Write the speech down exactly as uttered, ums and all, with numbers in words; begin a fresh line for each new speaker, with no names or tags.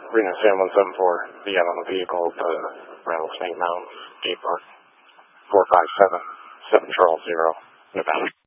Reno Sam one seven four, be out on the vehicle at the Rattlesnake Mountain Skate Park. four five seven, seven Charles Zero, Nevada.